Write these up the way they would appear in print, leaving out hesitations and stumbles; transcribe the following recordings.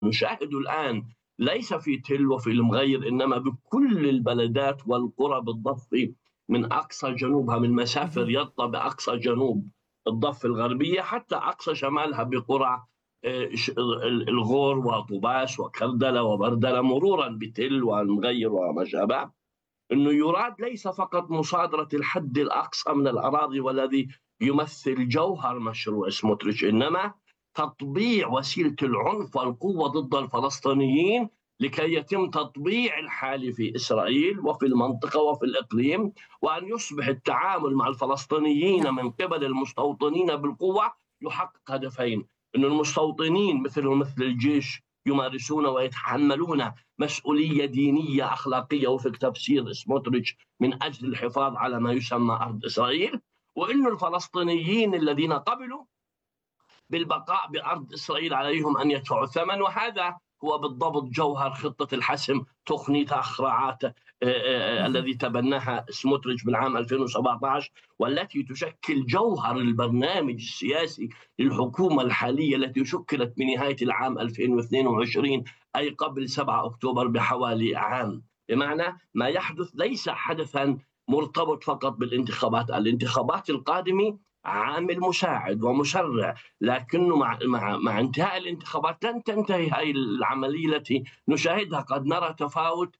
نشاهد الآن ليس في تل وفي المغير، إنما بكل البلدات والقرى بالضفة من أقصى جنوبها، من مسافة رياض بأقصى جنوب الضفة الغربية حتى أقصى شمالها بقرى الغور وطوباس وكردلة وبردلة، مرورا بتل والمغير وما شابه. أنه يراد ليس فقط مصادرة الحد الأقصى من الأراضي والذي يمثل جوهر مشروع سموتريتش، إنما تطبيع وسيلة العنف والقوة ضد الفلسطينيين لكي يتم تطبيع الحالة في إسرائيل وفي المنطقة وفي الإقليم، وأن يصبح التعامل مع الفلسطينيين من قبل المستوطنين بالقوة يحقق هدفين: أن المستوطنين مثل الجيش يمارسون ويتحملون مسؤولية دينية أخلاقية وفق تفسير سموتريتش من أجل الحفاظ على ما يسمى أرض إسرائيل، وإن الفلسطينيين الذين قبلوا بالبقاء بأرض إسرائيل عليهم أن يدفعوا الثمن. وهذا هو بالضبط جوهر خطة الحسم، تقنية أخراعات الذي تبناها سموتريتش بالعام 2017، والتي تشكل جوهر البرنامج السياسي للحكومة الحالية التي شكلت بنهاية العام 2022، أي قبل 7 أكتوبر بحوالي عام. بمعنى ما يحدث ليس حدثا مرتبط فقط بالانتخابات، الانتخابات القادمة عامل مساعد ومسرع، لكنه مع انتهاء الانتخابات لن تنتهي هذه العملية التي نشاهدها. قد نرى تفاوت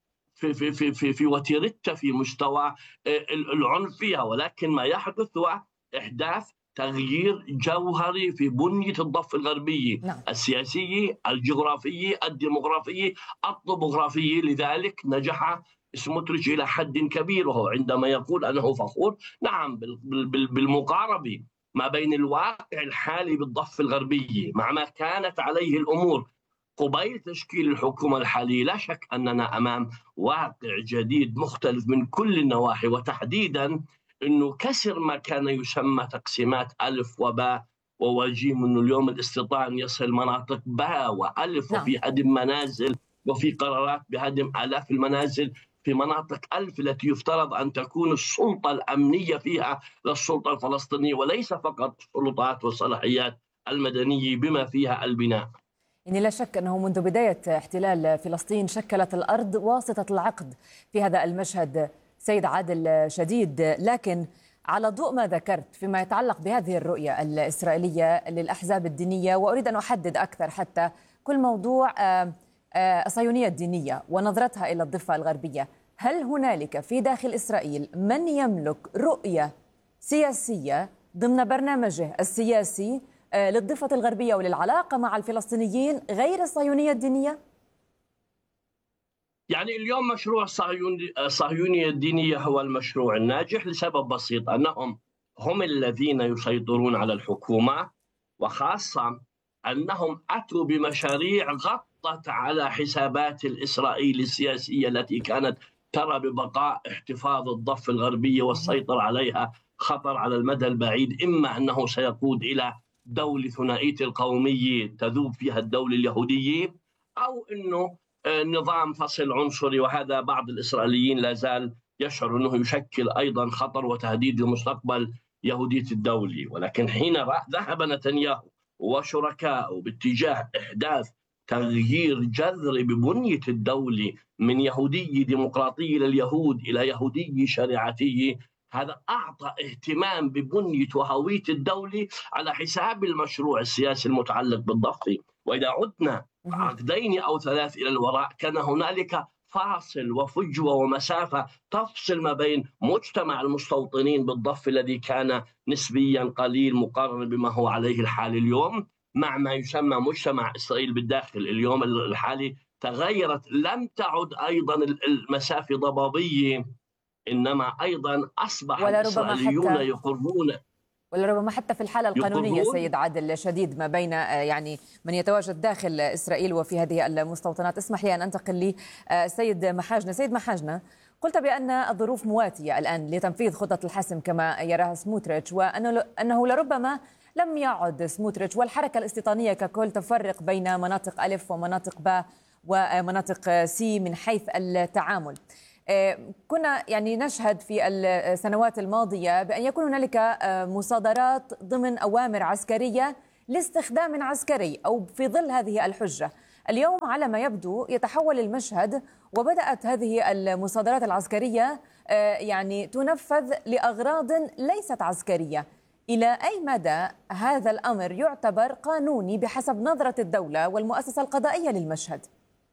في وتيرتها في مستوى العنف فيها، ولكن ما يحدث هو إحداث تغيير جوهري في بنية الضفة الغربية السياسية، الجغرافية، الديموغرافية، الطبوغرافية. لذلك نجح سموتريتش إلى حد كبير، وهو عندما يقول أنه فخور نعم بالمقاربة ما بين الواقع الحالي بالضفة الغربية مع ما كانت عليه الأمور قبيل تشكيل الحكومة الحالية. لا شك أننا أمام واقع جديد مختلف من كل النواحي، وتحديدا أنه كسر ما كان يسمى تقسيمات ألف وباء ووجيم، أنه اليوم الاستطاع أن يصل مناطق باء وألف، وفي هدم منازل وفي قرارات بهدم آلاف المنازل في مناطق ألف التي يفترض أن تكون السلطة الأمنية فيها للسلطة الفلسطينية وليس فقط السلطات والصلاحيات المدنية بما فيها البناء. يعني لا شك أنه منذ بداية احتلال فلسطين شكلت الأرض واسطة العقد في هذا المشهد سيد عادل شديد، لكن على ضوء ما ذكرت فيما يتعلق بهذه الرؤية الإسرائيلية للأحزاب الدينية، وأريد أن أحدد أكثر حتى كل موضوع الصهيونية الدينية ونظرتها إلى الضفة الغربية، هل هنالك في داخل إسرائيل من يملك رؤية سياسية ضمن برنامجه السياسي للضفة الغربية وللعلاقة مع الفلسطينيين غير الصهيونية الدينية؟ يعني اليوم مشروع الصهيونية الدينية هو المشروع الناجح لسبب بسيط، أنهم هم الذين يسيطرون على الحكومة، وخاصة أنهم أتوا بمشاريع غطت على حسابات الإسرائيل السياسية التي كانت ترى ببقاء احتفاظ الضفة الغربية والسيطرة عليها خطر على المدى البعيد، إما أنه سيقود إلى دولة ثنائية القومية تذوب فيها الدولة اليهودية، أو أنه نظام فصل عنصري، وهذا بعض الإسرائيليين لا زال يشعر أنه يشكل أيضا خطر وتهديد لمستقبل يهودية الدولة. ولكن حين ذهب نتنياهو وشركائه باتجاه إحداث تغيير جذري ببنية الدولة من يهودية ديمقراطية لليهود إلى يهودية شريعتية، هذا أعطى اهتمام ببنية وهوية الدولة على حساب المشروع السياسي المتعلق بالضفة. وإذا عدنا عقدين أو 3 إلى الوراء كان هنالك فاصل وفجوة ومسافة تفصل ما بين مجتمع المستوطنين بالضفة الذي كان نسبيا قليل مقارنة بما هو عليه الحال اليوم، مع ما يسمى مجتمع إسرائيل بالداخل. اليوم الحالي تغيرت، لم تعد أيضا المسافة ضبابية، إنما أيضا أصبح الإسرائيليون يقرون، ولربما حتى في الحالة القانونية سيد عادل شديد ما بين يعني من يتواجد داخل إسرائيل وفي هذه المستوطنات. اسمح لي أن أنتقل لي سيد محاجنة. سيد محاجنة، قلت بأن الظروف مواتية الآن لتنفيذ خطة الحسم كما يراها سموتريتش، وأنه لربما لم يعد سموتريتش والحركة الاستيطانية ككل تفرق بين مناطق ألف ومناطق باء ومناطق سي من حيث التعامل. كنا يعني نشهد في السنوات الماضية بأن يكون هنالك مصادرات ضمن أوامر عسكرية لاستخدام عسكري أو في ظل هذه الحجة. اليوم على ما يبدو يتحول المشهد، وبدأت هذه المصادرات العسكرية يعني تنفذ لأغراض ليست عسكرية. إلى أي مدى هذا الأمر يعتبر قانوني بحسب نظرة الدولة والمؤسسة القضائية للمشهد؟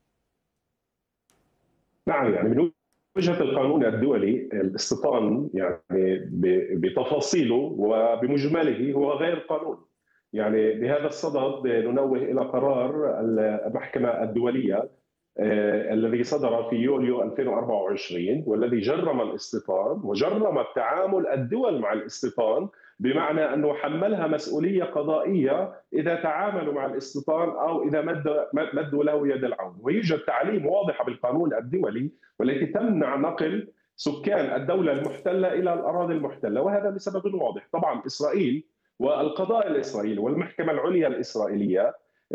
نعم، يعني من وجهة القانون الدولي الاستيطان يعني بتفاصيله وبمجمله هو غير قانوني. يعني بهذا الصدد ننوه إلى قرار المحكمة الدولية الذي صدر في يوليو 2024 والذي جرم الاستيطان وجرم التعامل الدول مع الاستيطان، بمعنى أنه حملها مسؤولية قضائية إذا تعاملوا مع الاستيطان أو إذا مدوا له يد العون. ويوجد تعليم واضحة بالقانون الدولي والتي تمنع نقل سكان الدولة المحتلة إلى الأراضي المحتلة، وهذا لسبب واضح. طبعا إسرائيل والقضاء الإسرائيلي والمحكمة العليا الإسرائيلية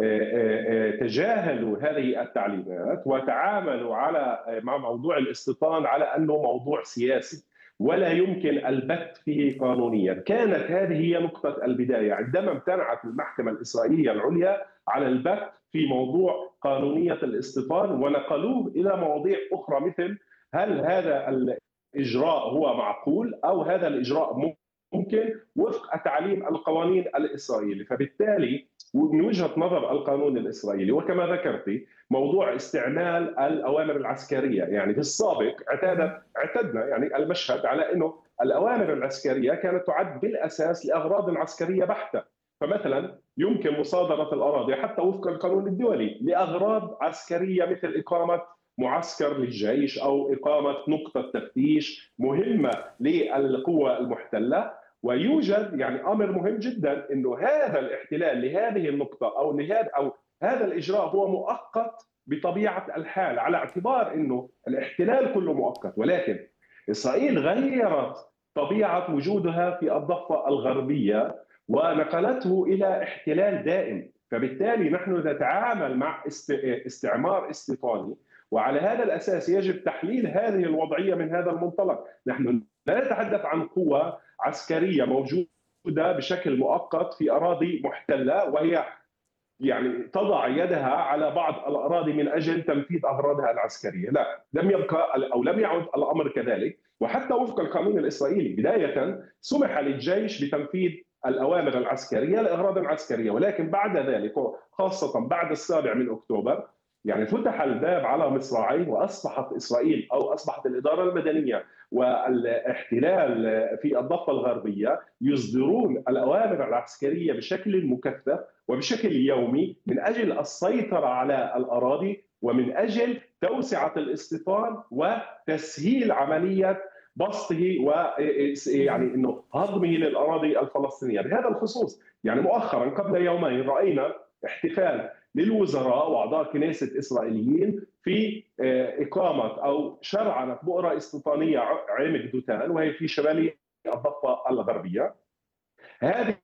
تجاهلوا هذه التعليمات وتعاملوا مع موضوع الاستيطان على أنه موضوع سياسي ولا يمكن البت فيه قانونيا. كانت هذه هي نقطة البداية عندما امتنعت المحكمة الإسرائيلية العليا على البت في موضوع قانونية الاستيطان، ونقلوه إلى مواضيع أخرى مثل هل هذا الإجراء هو معقول أو هذا الإجراء ممكن وفق تعليم القوانين الإسرائيلي. فبالتالي من وجهة نظر القانون الإسرائيلي وكما ذكرتي موضوع استعمال الأوامر العسكرية، يعني في السابق اعتدنا يعني المشهد على أنه الأوامر العسكرية كانت تعد بالأساس لأغراض عسكرية بحتة. فمثلا يمكن مصادرة الأراضي حتى وفق القانون الدولي لأغراض عسكرية مثل إقامة معسكر للجيش أو إقامة نقطة تفتيش مهمة للقوى المحتلة. ويوجد يعني امر مهم جدا انه هذا الاحتلال لهذه النقطه او هذا الاجراء هو مؤقت بطبيعه الحال، على اعتبار انه الاحتلال كله مؤقت. ولكن اسرائيل غيرت طبيعه وجودها في الضفه الغربيه ونقلته الى احتلال دائم. فبالتالي نحن نتعامل مع استعمار استيطاني، وعلى هذا الاساس يجب تحليل هذه الوضعيه من هذا المنطلق. نحن لا نتحدث عن قوة عسكرية موجودة بشكل مؤقت في أراضي محتلة وهي يعني تضع يدها على بعض الأراضي من أجل تنفيذ أغراضها العسكرية. لا، لم يبقى أو لم يعد الأمر كذلك. وحتى وفق القانون الإسرائيلي بداية سمح للجيش بتنفيذ الأوامر العسكرية لأغراض عسكرية، ولكن بعد ذلك خاصة بعد 7 أكتوبر يعني فتح الباب على مصراعيه، واصبحت اسرائيل او اصبحت الاداره المدنيه والاحتلال في الضفه الغربيه يصدرون الاوامر العسكريه بشكل مكثف وبشكل يومي من اجل السيطره على الاراضي ومن اجل توسعه الاستيطان وتسهيل عمليه بسطه ويعني انه هضمه للاراضي الفلسطينيه. بهذا الخصوص يعني مؤخرا قبل يومين راينا احتفال للوزراء واعضاء كنيسه اسرائيليين في اقامه او شرعنه بؤره استيطانيه عمق دوتان وهي في شماليه الضفه الغربيه. هذه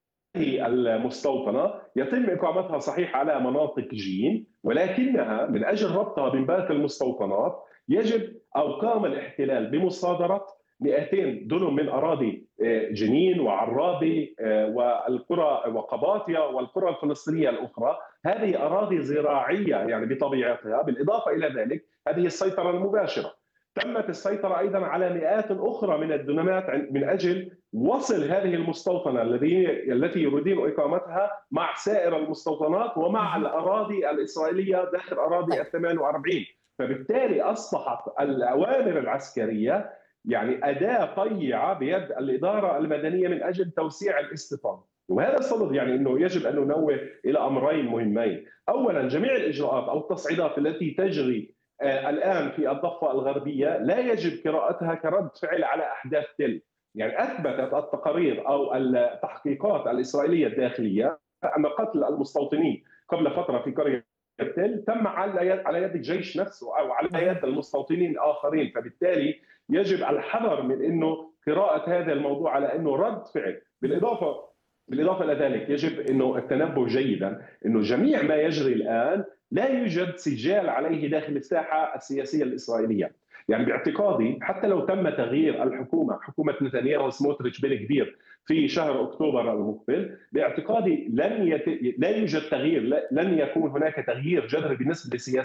المستوطنه يتم اقامتها صحيح على مناطق جين، ولكنها من اجل ربطها من باقي المستوطنات يجب او قام الاحتلال بمصادره 200 دنم من اراضي جنين وعرابي والقرى وقباطيا والقرى الفلسطينيه الاخرى. هذه اراضي زراعيه يعني بطبيعتها، بالاضافه الى ذلك هذه السيطره المباشره. تمت السيطره ايضا على مئات اخرى من الدنمات من اجل وصل هذه المستوطنه التي يريدون اقامتها مع سائر المستوطنات ومع الاراضي الاسرائيليه داخل اراضي ال 48. فبالتالي اصبحت الاوامر العسكريه يعني اداه طيعه بيد الاداره المدنيه من اجل توسيع الاستيطان. وهذا الصدد يعني انه يجب ان ننوه الى امرين مهمين. اولا، جميع الاجراءات او التصعيدات التي تجري الان في الضفه الغربيه لا يجب قراءتها كرد فعل على احداث تل. يعني اثبتت التقارير او التحقيقات الاسرائيليه الداخليه ان قتل المستوطنين قبل فتره في قريه تل تم على يد الجيش نفسه او على يد المستوطنين الاخرين. فبالتالي يجب الحذر من انه قراءه هذا الموضوع على انه رد فعل. بالاضافه الى ذلك يجب انه التنبه جيدا انه جميع ما يجري الان لا يوجد سجال عليه داخل الساحه السياسيه الاسرائيليه. يعني باعتقادي حتى لو تم تغيير الحكومه، حكومه نتنياهو وسموتريتش بالكبير في شهر أكتوبر المقبل. باعتقادي لا يوجد تغيير، لن يكون هناك تغيير جذري بالنسبة لسياسة